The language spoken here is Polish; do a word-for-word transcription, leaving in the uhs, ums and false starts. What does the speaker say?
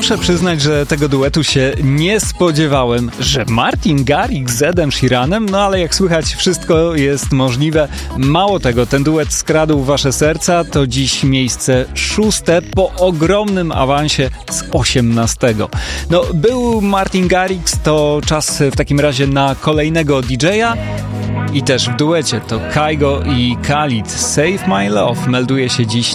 muszę przyznać, że tego duetu się nie spodziewałem, że Martin Garrix z Edem Sheeranem, no ale jak słychać, wszystko jest możliwe. Mało tego, ten duet skradł wasze serca, to dziś miejsce szóste po ogromnym awansie z osiemnastego. No, był Martin Garrix, to czas w takim razie na kolejnego D J-a. I też w duecie to Kygo i Khalid. Save My Love melduje się dziś